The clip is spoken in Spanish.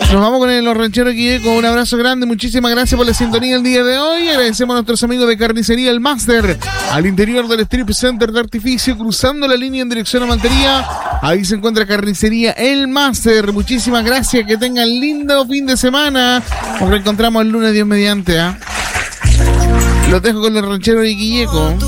Nos vamos con los rancheros Quilleco. Un abrazo grande, muchísimas gracias por la sintonía el día de hoy. Agradecemos a nuestros amigos de Carnicería El Máster, al interior del Strip Center de Artificio, cruzando la línea en dirección a Mantería. Ahí se encuentra Carnicería El Máster. Muchísimas gracias, que tengan lindo fin de semana. Nos reencontramos el lunes, Dios mediante. Los dejo con los rancheros de Quilleco.